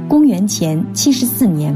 公元前74年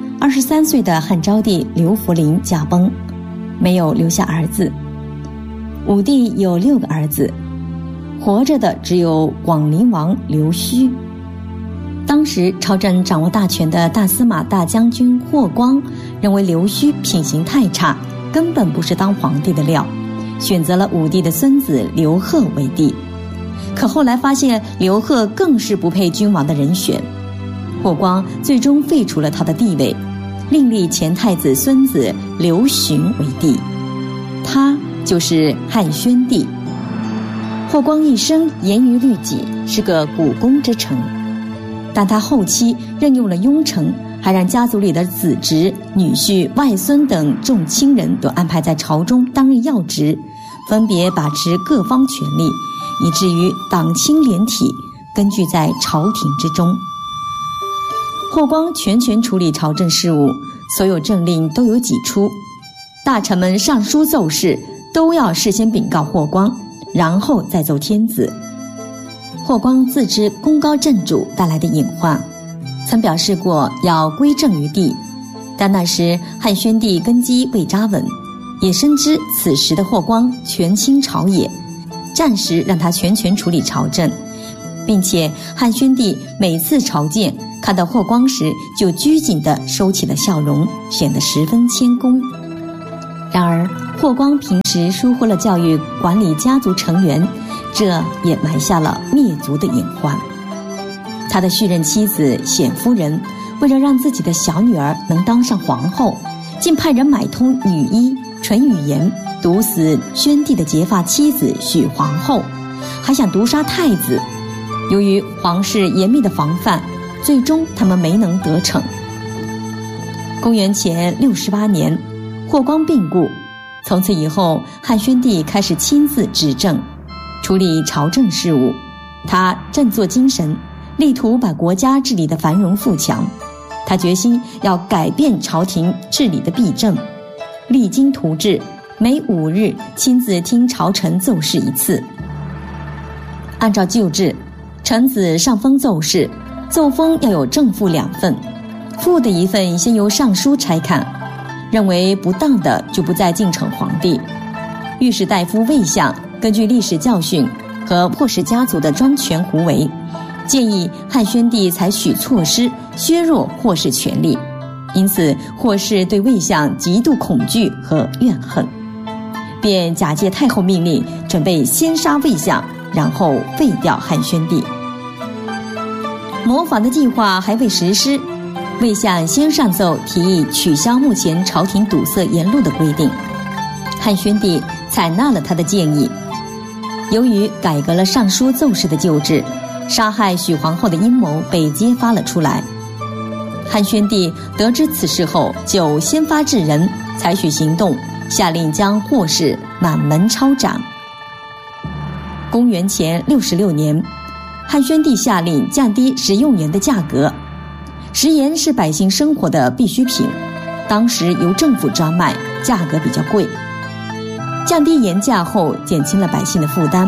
，23岁的汉昭帝刘弗陵驾崩，没有留下儿子。武帝有6个儿子，活着的只有广陵王刘胥。当时朝政掌握大权的大司马大将军霍光认为刘胥品行太差，根本不是当皇帝的料，选择了武帝的孙子刘贺为帝。可后来发现刘贺更是不配君王的人选，霍光最终废除了他的地位，另立前太子孙子刘询为帝，他就是汉宣帝。霍光一生严于律己，是个股肱之臣，但他后期任用了庸臣，还让家族里的子侄、女婿、外孙等众亲人都安排在朝中担任要职，分别把持各方权力，以至于党亲连体，根据在朝廷之中。霍光全权处理朝政事务，所有政令都有己出，大臣们上书奏事都要事先禀告霍光，然后再奏天子。霍光自知功高震主带来的隐患，曾表示过要归政于帝，但那时汉宣帝根基未扎稳，也深知此时的霍光权倾朝野，暂时让他全权处理朝政，并且汉宣帝每次朝见看到霍光时就拘谨地收起了笑容，显得十分谦恭。然而霍光平时疏忽了教育管理家族成员，这也埋下了灭族的隐患。他的续任妻子显夫人为了让自己的小女儿能当上皇后，竟派人买通女医淳于衍，毒死宣帝的结发妻子许皇后，还想毒杀太子。由于皇室严密的防范，最终他们没能得逞。公元前68年，霍光病故，从此以后汉宣帝开始亲自执政，处理朝政事务。他振作精神，力图把国家治理得繁荣富强。他决心要改变朝廷治理的弊政，励精图治，每5日亲自听朝臣奏事一次。按照旧制，臣子上封奏事，奏封要有正负2份，负的一份先由尚书查看，认为不当的就不再进呈皇帝。御史大夫魏相根据历史教训和霍氏家族的专权胡为，建议汉宣帝采取措施削弱霍氏权力，因此霍氏对魏相极度恐惧和怨恨，便假借太后命令，准备先杀魏相，然后废掉汉宣帝。谋反的计划还未实施，魏相先上奏提议取消目前朝廷堵塞言路的规定，汉宣帝采纳了他的建议。由于改革了尚书奏事的旧制，杀害许皇后的阴谋被揭发了出来。汉宣帝得知此事后，就先发制人，采取行动，下令将霍氏满门抄斩。公元前66年，汉宣帝下令降低食用盐的价格。食盐是百姓生活的必需品，当时由政府专卖，价格比较贵。降低盐价后，减轻了百姓的负担。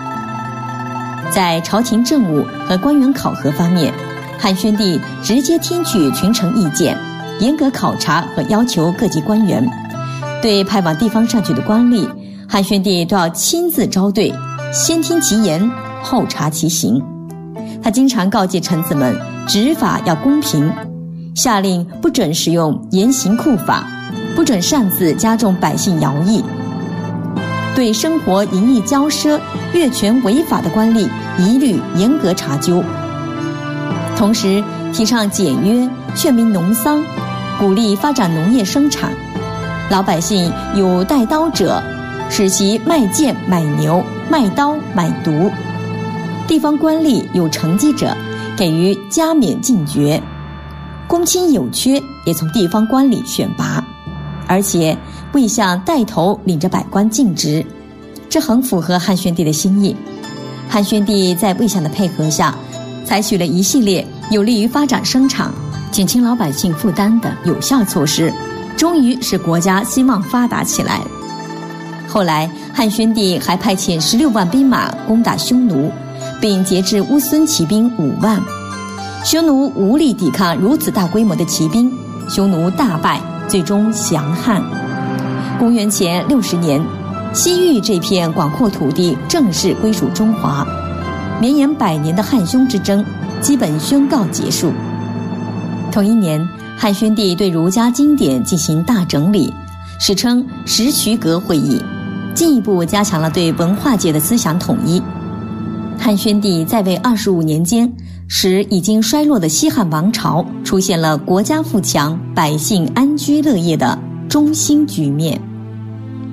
在朝廷政务和官员考核方面，汉宣帝直接听取群臣意见，严格考察和要求各级官员。对派往地方上去的官吏，汉宣帝都要亲自招对，先听其言，后察其行。他经常告诫臣子们，执法要公平，下令不准使用严刑酷法，不准擅自加重百姓徭役。对生活淫逸骄奢、越权违法的官吏，一律严格查究。同时提倡简约，劝民农桑，鼓励发展农业生产。老百姓有带刀者，使其卖剑买牛，卖刀买毒。地方官吏有成绩者，给予加免进爵。公卿有缺，也从地方官吏选拔。而且魏相带头领着百官尽职，这很符合汉宣帝的心意。汉宣帝在魏相的配合下，采取了一系列有利于发展生产、减轻老百姓负担的有效措施，终于使国家兴旺发达起来。后来汉宣帝还派遣16万兵马攻打匈奴，并节制乌孙骑兵5万。 匈奴无力抵抗如此大规模的骑兵，匈奴大败，最终降汉。公元前60年，西域这片广阔土地正式归属中华，绵延100年的汉匈之争基本宣告结束。同一年，汉宣帝对儒家经典进行大整理，史称石渠阁会议，进一步加强了对文化界的思想统一。汉宣帝在位25年间，使已经衰落的西汉王朝出现了国家富强、百姓安居乐业的中兴局面。